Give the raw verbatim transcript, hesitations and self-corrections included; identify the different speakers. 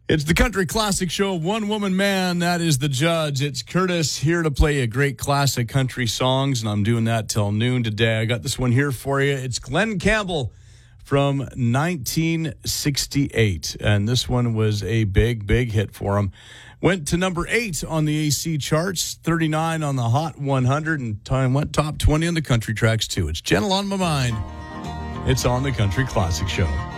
Speaker 1: It's the Country Classic Show, One Woman Man, that is the judge. It's Curtis here to play a great classic country songs, and I'm doing that till noon today. I got this one here for you. It's Glen Campbell from nineteen sixty-eight, and this one was a big, big hit for him. Went to number eight on the A C charts, thirty-nine on the Hot one hundred, and time went top twenty on the country tracks, too. It's Gentle on My Mind. It's on the Country Classic Show.